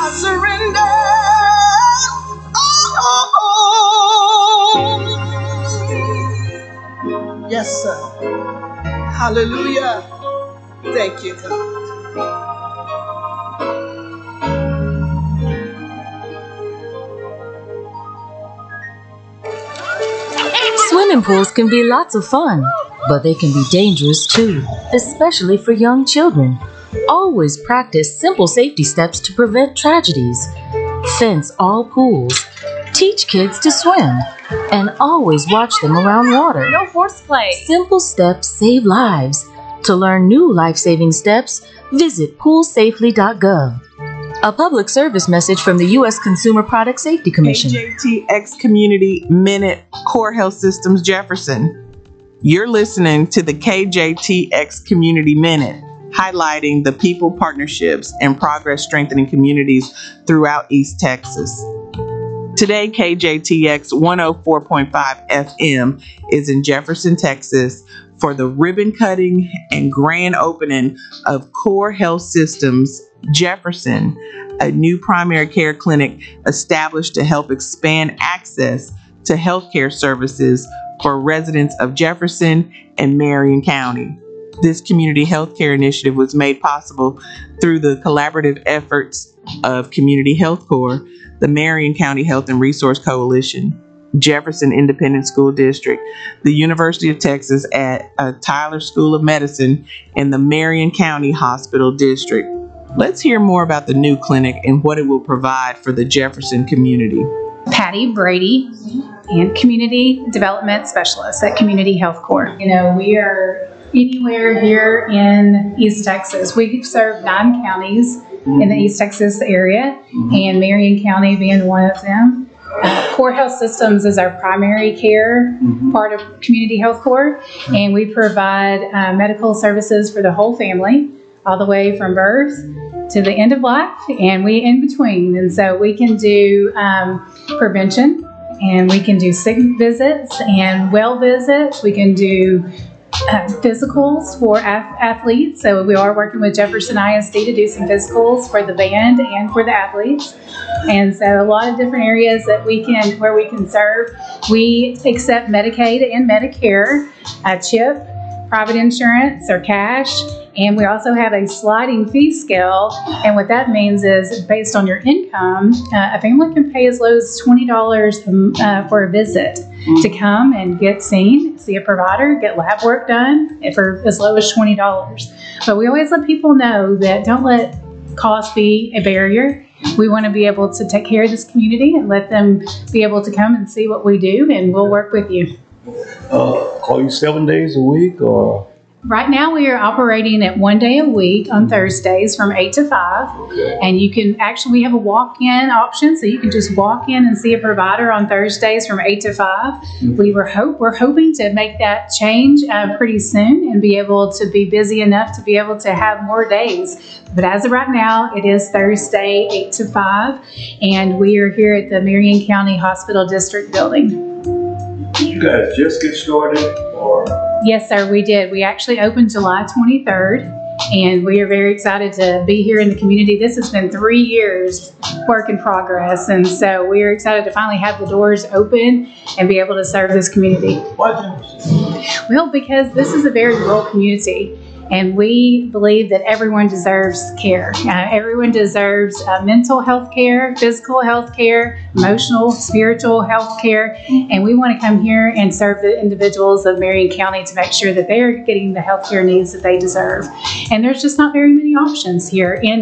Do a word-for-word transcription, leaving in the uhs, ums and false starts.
I surrender. Oh, yes, sir. Hallelujah. Thank you, God. Swimming pools can be lots of fun, but they can be dangerous too, especially for young children. Always practice simple safety steps to prevent tragedies. Fence all pools. Teach kids to swim. And always watch them around water. No horseplay. Simple steps save lives. To learn new life-saving steps, visit pool safely dot gov. A public service message from the U S Consumer Product Safety Commission. K J T X Community Minute, Core Health Systems Jefferson. You're listening to the K J T X Community Minute, highlighting the people, partnerships, and progress strengthening communities throughout East Texas. Today, K J T X one oh four point five F M is in Jefferson, Texas for the ribbon cutting and grand opening of Core Health Systems Jefferson, a new primary care clinic established to help expand access to healthcare services for residents of Jefferson and Marion County. This community healthcare initiative was made possible through the collaborative efforts of Community Health Corps, the Marion County Health and Resource Coalition, Jefferson Independent School District, the University of Texas at uh, Tyler School of Medicine, and the Marion County Hospital District. Let's hear more about the new clinic and what it will provide for the Jefferson community. Patty Brady, and Community Development Specialist at Community Health Corps. You know, we are anywhere here in East Texas. We serve nine counties in the East Texas area, and Marion County being one of them. Uh, Core Health Systems is our primary care part of Community Health Corps, and we provide uh, medical services for the whole family, all the way from birth to the end of life, and we in between. And so we can do um, prevention, and we can do sick visits and well visits. We can do uh, physicals for ath- athletes. So we are working with Jefferson I S D to do some physicals for the band and for the athletes. And so a lot of different areas that we can, where we can serve. We accept Medicaid and Medicare, uh, CHIP, private insurance or cash. And we also have a sliding fee scale. And what that means is based on your income, uh, a family can pay as low as twenty dollars uh, for a visit to come and get seen, see a provider, get lab work done for as low as twenty dollars. But we always let people know that don't let cost be a barrier. We want to be able to take care of this community and let them be able to come and see what we do, and we'll work with you. Uh, call you seven days a week or? Right now we are operating at one day a week on Thursdays from eight to five. Okay. And you can actually, we have a walk-in option, so you can just walk in and see a provider on Thursdays from eight to five. Mm-hmm. We were hope we're hoping to make that change uh, pretty soon and be able to be busy enough to be able to have more days. But as of right now, it is Thursday eight to five, and we are here at the Marion County Hospital District building. Did you guys just get started or? Yes, sir, we did. We actually opened July twenty-third, and we are very excited to be here in the community. This has been three years work in progress, and so we are excited to finally have the doors open and be able to serve this community. Why Jefferson? Well, because this is a very rural community, and we believe that everyone deserves care. Uh, everyone deserves uh, mental health care, physical health care, emotional, spiritual health care, and we want to come here and serve the individuals of Marion County to make sure that they are getting the health care needs that they deserve. And there's just not very many options here in